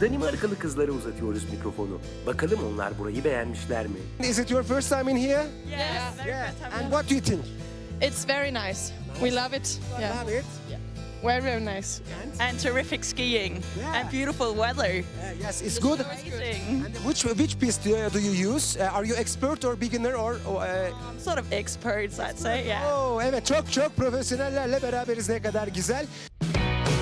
Danimarkalı kızlara uzatıyoruz mikrofonu. Bakalım onlar burayı beğenmişler mi? Is it your first time in here? Yes. Yeah. And what do you think? It's very nice. We love it. Yeah. Love it. Very, very nice. And terrific skiing Yeah. and beautiful weather. Yes, it's good. Amazing. And which piece do you use? Are you expert or beginner or? Sort of experts, I'd say, yeah. Oh, evet çok profesyonellerle beraberiz, ne kadar güzel.